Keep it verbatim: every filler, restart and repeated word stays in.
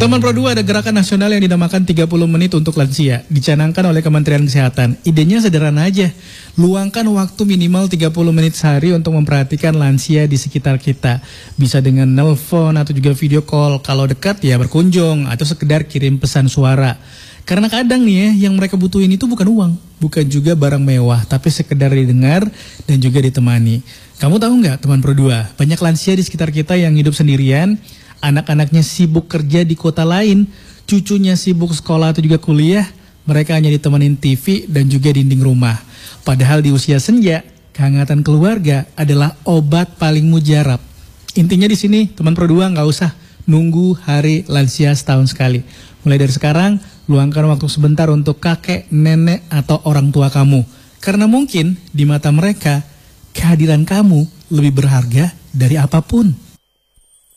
Teman Pro dua, ada gerakan nasional yang dinamakan tiga puluh menit untuk lansia, dicanangkan oleh Kementerian Kesehatan. Idenya sederhana aja, luangkan waktu minimal tiga puluh menit sehari untuk memperhatikan lansia di sekitar kita. Bisa dengan nelpon atau juga video call, kalau dekat ya berkunjung, atau sekedar kirim pesan suara. Karena kadang nih ya, yang mereka butuhin itu bukan uang, bukan juga barang mewah, tapi sekedar didengar dan juga ditemani. Kamu tahu nggak teman Pro dua, banyak lansia di sekitar kita yang hidup sendirian, anak-anaknya sibuk kerja di kota lain, cucunya sibuk sekolah atau juga kuliah, mereka hanya ditemenin T V dan juga dinding rumah. Padahal di usia senja, kehangatan keluarga adalah obat paling mujarab. Intinya di sini, teman Pro dua nggak usah nunggu hari lansia setahun sekali. Mulai dari sekarang, luangkan waktu sebentar untuk kakek, nenek, atau orang tua kamu. Karena mungkin di mata mereka, kehadiran kamu lebih berharga dari apapun.